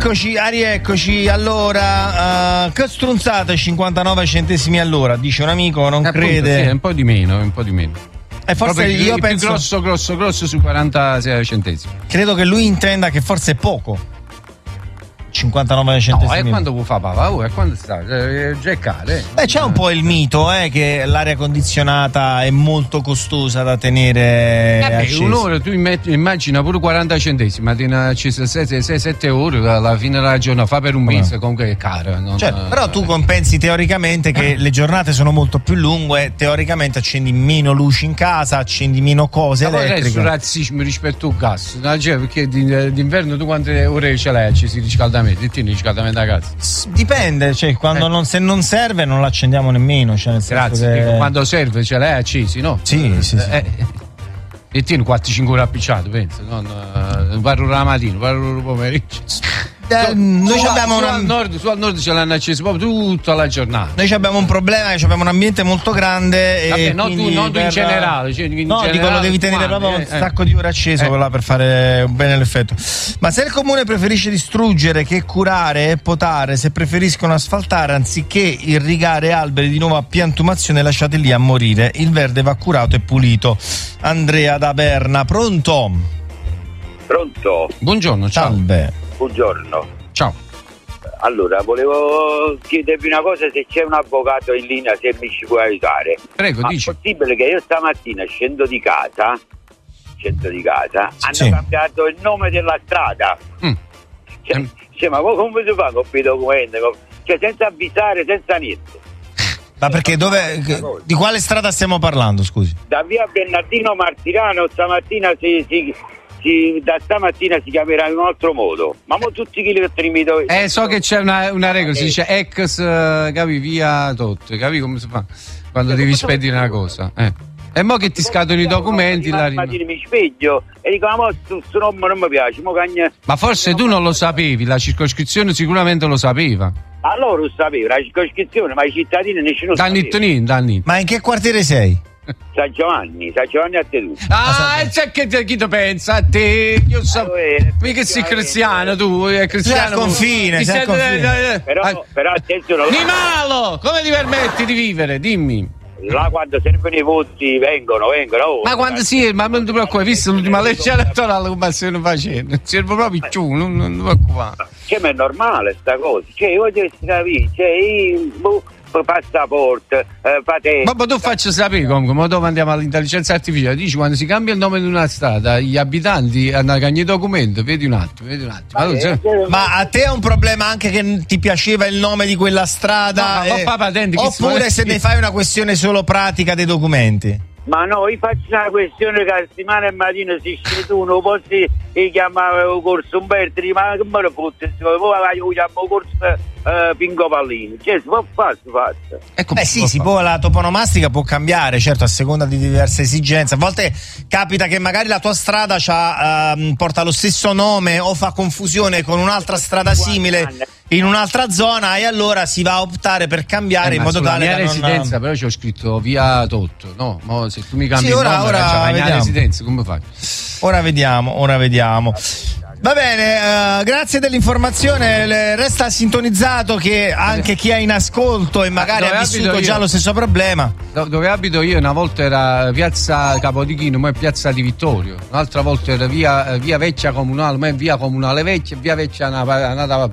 rieccoci. Allora, che strunzata 59 centesimi all'ora, dice un amico, non crede. Sì, è un po' di meno. Forse io penso grosso su 46 centesimi. Credo che lui intenda che forse è poco. 59 centesimi. No, e quando fa papà? E quando sta? Già è caro. C'è un po' il mito che l'aria condizionata è molto costosa da tenere accesa. Un'ora tu immagina pure 40 centesimi, ma tieni acceso 6-7 ore alla fine della giornata, fa per un mese, comunque è caro. Però tu compensi teoricamente che le giornate sono molto più lunghe, teoricamente accendi meno luci in casa, accendi meno cose elettriche. Ma è razzismo rispetto al gas, perché d'inverno tu quante ore ce l'hai accesi riscaldamento? Ti tieni riscaldamento a casa? Dipende, quando se non serve non l'accendiamo nemmeno. Grazie, che... quando serve ce l'hai accesi, no? Sì. E tieni 4-5 ore appicciato, penso. Parlo la mattina, parlo il pomeriggio. Noi abbiamo al nord ce l'hanno acceso proprio tutta la giornata. Noi abbiamo un problema, abbiamo un ambiente molto grande. Vabbè, non tu in generale. Dico, lo devi tenere proprio un sacco di ore acceso per fare bene l'effetto. Ma se il comune preferisce distruggere che curare e potare, se preferiscono asfaltare anziché irrigare alberi di nuova piantumazione, lasciate lì a morire. Il verde va curato e pulito. Andrea da Berna, pronto? Buongiorno, ciao. Salve. Buongiorno. Ciao. Allora, volevo chiedervi una cosa, se c'è un avvocato in linea, se mi ci può aiutare. Prego, dici. È possibile che io stamattina scendo di casa, hanno cambiato il nome della strada. Ma come si fa con quei documenti? Senza avvisare, senza niente. Ma perché di quale strada stiamo parlando, scusi? Da via Bernardino Martirano stamattina da stamattina si chiamerà in un altro modo, ma tutti i chilometri mi so che c'è una regola, si dice ex, capi, via tot, capi come si fa quando devi spedire una cosa, e mo che ti scadono i documenti mi sveglio e dico ma questo nome non mi piace, ma forse tu non lo sapevi, la circoscrizione sicuramente lo sapeva. Allora lo sapevo, la circoscrizione, ma i cittadini nessuno sapeva. Ma in che quartiere sei? San Giovanni a Teduto. C'è chi ti pensa a te? Io so mica sei cristiano, tu è cristiano. Sei al confine. Però attenzione. Nimalo, come ti permetti di vivere? Dimmi. Là quando servono i voti vengono. Ma quando ma non ti preoccupare, visto l'ultima legge elettorale come stiamo facendo? Serve proprio più, non ti preoccupare. Ma è normale sta cosa. Io devo capire, passaporto, patente. Ma tu faccio sapere comunque, ma dove andiamo all'intelligenza artificiale? Dici quando si cambia il nome di una strada, gli abitanti hanno i documenti, vedi un attimo. Ma a te è un problema anche che ti piaceva il nome di quella strada? Oppure se ne fai una questione solo pratica dei documenti? Ma no, io faccio una questione che la settimana e mattina si scende uno, poi si chiama corso Umberto, ma che me lo fotte, poi io chiamo corso Pinco Pallini, si può fare, si può, la toponomastica può cambiare, certo, a seconda di diverse esigenze. A volte capita che magari la tua strada porta lo stesso nome o fa confusione con un'altra strada simile in un'altra zona, e allora si va a optare per cambiare in modo tale da residenza, però c'ho scritto via Totto, no? Ma se tu mi cambi il nome, la mia residenza, come fai? Ora vediamo. Va bene, grazie dell'informazione. Resta sintonizzato che anche chi è in ascolto e magari ha vissuto già lo stesso problema. Dove abito io una volta era piazza Capodichino, ma è piazza di Vittorio. Un'altra volta era via Vecchia Comunale, ma è via Comunale Vecchia, via Vecchia Nata.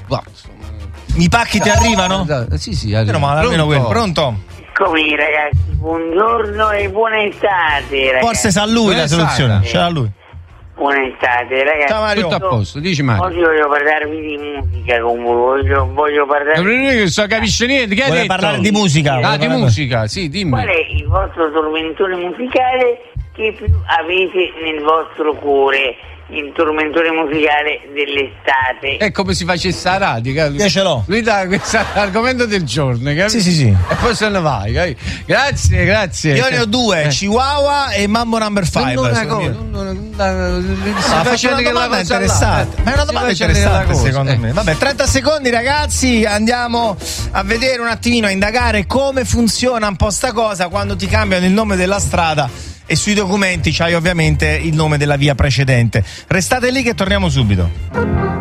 I pacchi ti arrivano? Sì, arrivano. Ma almeno quello. Pronto? Eccomi ragazzi, buongiorno e buona estate, ragazzi. Forse sa lui la soluzione, c'era lui. Buona estate, ragazzi. Ciao Mario. Tutto a posto, dici Mario. Oggi voglio parlarvi di musica con voi, voglio parlare. Non so, capisce niente, che hai detto? Parlare di musica. Di musica, sì, dimmi. Qual è il vostro tormentone musicale che più avete nel vostro cuore? Il tormentone musicale dell'estate. È come si facesse a radio, capito? Io ce l'ho. Lui dà questo argomento del giorno, capito? Sì. E poi se ne vai, capito? Grazie. Io ne ho due, Chihuahua e Mambo Number 5. Faccio una domanda interessante. Ma è una domanda interessante, secondo me. Vabbè, 30 secondi, ragazzi. Andiamo a vedere un attimino, a indagare come funziona un po' sta cosa quando ti cambiano il nome della strada e sui documenti c'hai ovviamente il nome della via precedente. Restate lì che torniamo subito.